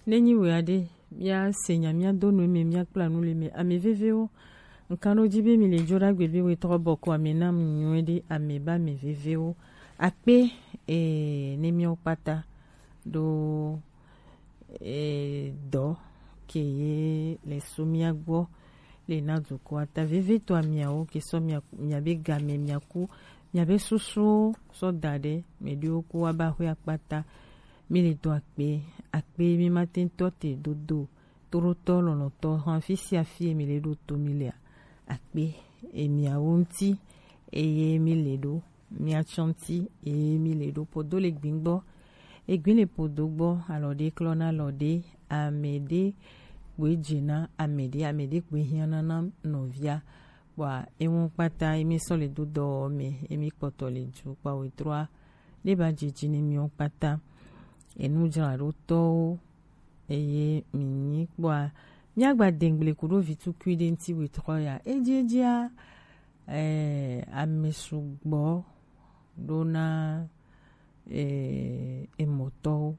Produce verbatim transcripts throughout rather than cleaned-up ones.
nenyi weade mia senya mia donu me mia planu le me ame veveo nkano jibe mi le jora gbebe we to boko amena mnwede ameba me veveo akpe e nemi opata do e do keye le sumia gbo le nazuko ata veve to amia o ke so mia mia be game mia ku mia be susu so dade me di oku aba ho akpata mi le to akpe akpe mi matin to te dodo toro to lono to han fisi afi mi le do to mi le akpe e mia wonti e ye mi le do mia chanti e mi le do podo le gbingbo e gbin le podo gbo alode klona lode amede wejina amede amede kwe hiana na novia wa ewon pata emi so le dodo me emi poto le ju pa we trois le ba jiji ni mi on pata enu jara ro to eye mini kwa mi agba dengle kuro vitu kwide nti we trois ya ejejia eh amesugbo dona eh emoto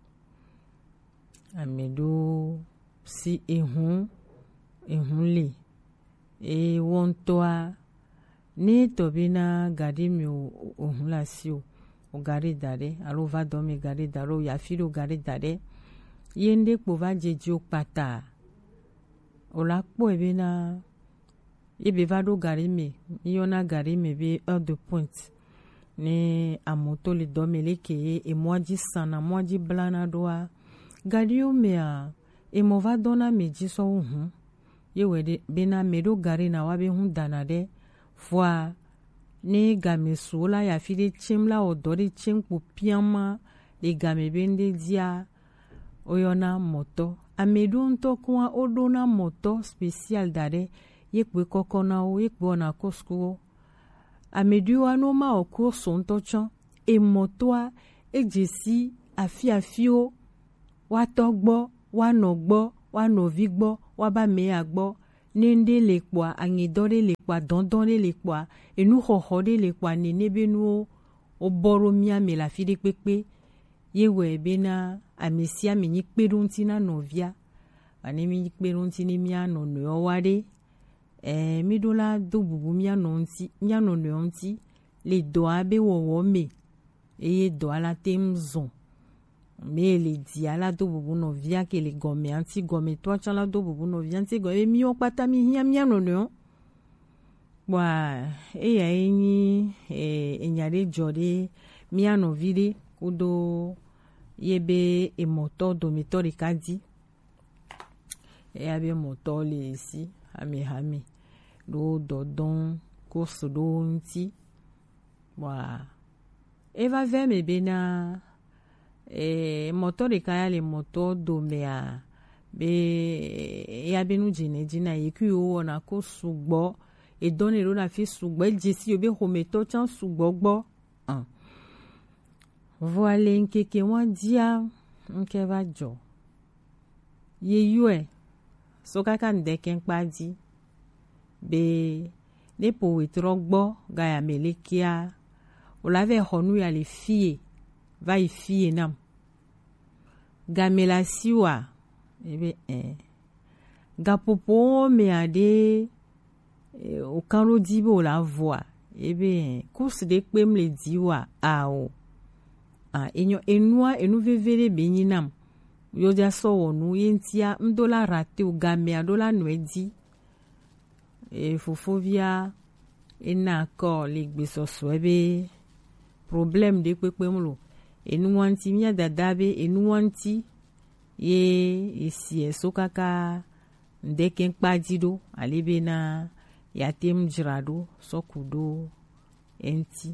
amedo si ehun ehun le e won to a ni to bi na gadi mi ohun la si o o gari dare alo va do mi gari daro ya filo gari dare yende po va jeji o pata o la po e bi na e be va do gari mi yona gari mi bi heure de pointe ni amoto le do mi le ke e moji sana moji blana doa gadi o me a e mo va dona meji so hun ye wede bena medo gari na wabe hun danade fois ne game sola ya fide chimla o dori chimpu piama le game bende dia oyona moto amedo nto kwa odona moto special dare ye kwe kokona o ye kwe na kosko amedu anoma o kurso nto chan e moto a ejesi afi afio wa togbo wa no gbo wa no vi gbo wa ba me agbo nende le kwa angidore le kwa dondore le kwa enu hohode le kwa nene benu o boro mia me la fide pepe yewe bena amesia minyi perunti na novia ani minyi perunti ni mia no no wade eh midola do bubu mia no nti mia no no nti le do abe wo wo me eye do ala temzon mais les diala do bubu no via ke le gome anti gome to chala do bubu no via anti go e mi o pata mi hia mi no no wa e ya eni e enyare jode mi ano vide kudo yebe e moto do mitori kadi e abe moto le si ami hami do dodon course do nti wa e va vers me bena e moto de kaya le moto do mea be ya benu jine jina yiku o na ko sugbo e donne ro na fi sugbo e jesi obe hometo chan sugbo gbo ah voile nkeke won dia nke ba jo ye yue so kaka ndeken padi be ne po wetro gbo ga ya melekia o lave honu ya le fie va y fie nam gamela siwa ebe eh gapopo me ade eh, o kanro dibo la voix ebe eh, course de pem le diwa a o ah enyo enua enu vevere benyi nam yo ja so wonu yentia mdola rate o game adola nwedi e fofovia ena ko le gbeso so ebe problème de pepem lo enu wanti mia dadabe enu wanti ye isi eso kaka ndeken kpajido alebe na yatem jirado sokudo enti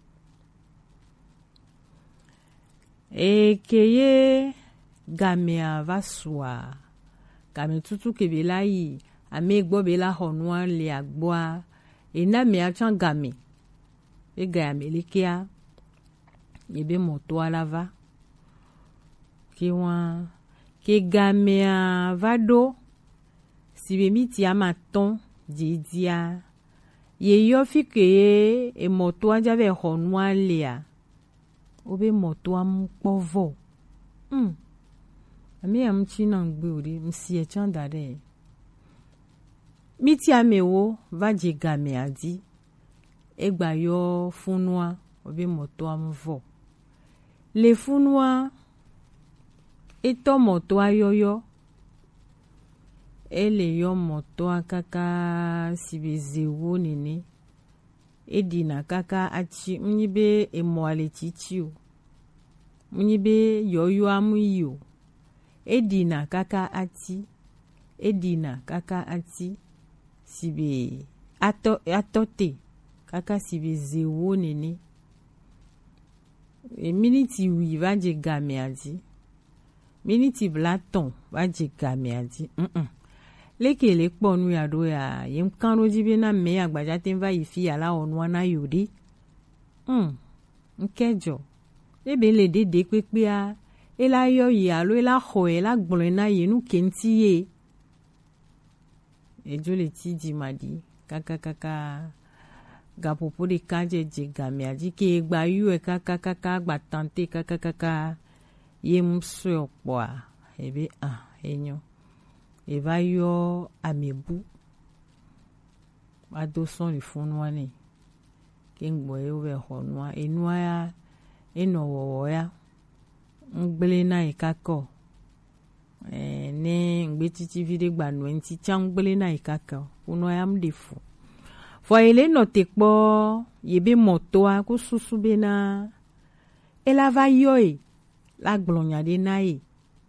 e keye gamea vaswa game tutu kebelai amegbo bela honwa le agboa ena me achan game e game lekia yebe moto alava ki wa ke gamea vado sibe miti amaton didia ye yo fike e moto ajave honwa lea obe moto am povo mm ami am china ngbeuri msie chanda de miti amewo va je game adi egba yo funua obi moto amvo le funua eto moto ayoyo ele yo moto akaka sibezewo nene edina kaka achi mnibe emoale chichiu mnibe yoyo amuyo edina kaka ati edina kaka ati sibe ato atote kaka sibe zewo nene e miniti wi va je game adi miniti blaton va je game adi mm -mm. Leke le kponu ya do ya yem kanu jibe na me agbaja ten va ifi ala onu na yodi mm nkejo ebe le dede pepe a ela yo ya lo ela ho ela gbon na yenu kenti ye ejo le ti di madi kaka kaka gapopo de kaje je game aji ke gba yu e kaka kaka gba tante kaka kaka yem so opo a ebe ah enyo eva yo amebu ado son le funwa ni kengbo e ove honwa enwa ya enowo ya ngbele na ikako eh ne ngbe titi vide gba no enti cha ngbele na ikako uno ya mdefu fo ele no te po yebe moto a ko susu be na ela va yo e la gblonya de na e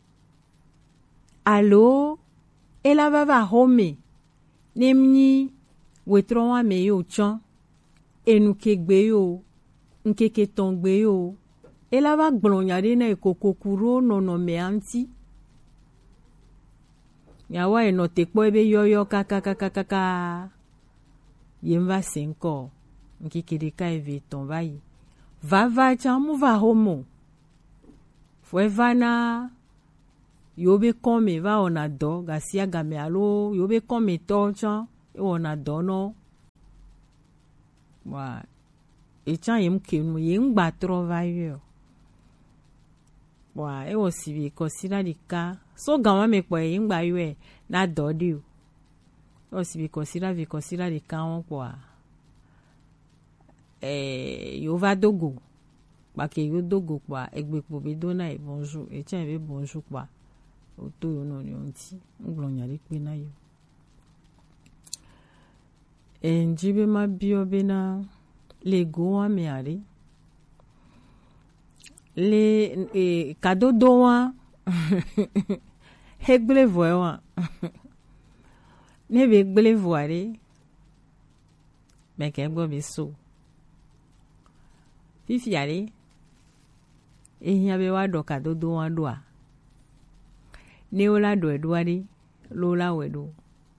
allo ela va va home nemni wetro wa me yo chan enu kegbe yo nkeke tongbe yo ela va gblonya de na ekokokuro no no me anti yawa e no te po ebe yoyo kaka kaka kaka yemva senko nkeke de ka eve ton vai va va chan mu va homo fo va na yobe kome va ona do gasia game alo yobe kome to chan e ona do no wa e chan yem kenu yem gba tro va yo wa e wo sibi consider the car so gawa me po yem gba yo e na do di o o sibi consider vi consider the car won po eh yo va dogo pa ke yo dogo pa egbe po be do na e bonjour e chan be bonjour pa oto yo no ni onti nglonya le pe na yo enjibe ma bio be na le go wa me ari le e kado do wa hegbele vo wa ne be gbele vo ari me ke gbo be so fifi ari e nya be wa do kado do wa do a ne ola do eduari lola wedo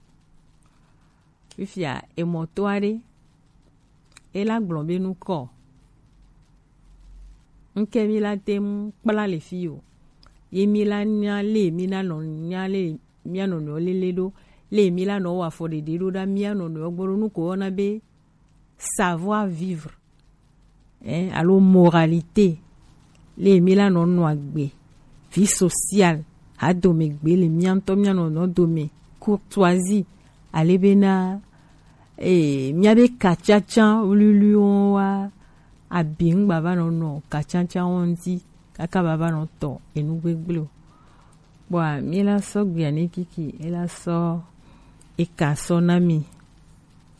fifia e motoari e la glombe nu ko nke mi la tem pala le fio ye mi la nya le mi na no nya le mi ano no lele do le mi la no wa fo de de do da mi ano no ogboro nu ko na be savoir vivre eh allo moralité le mi la no no agbe vie sociale adome gbele mianto miano no dome courtoisie alebena eh miabe kachacha ululu wa abing baba no no kachacha onti kaka baba no to enugbegblo bwa mi la so gbe ani kiki ela so ika so na mi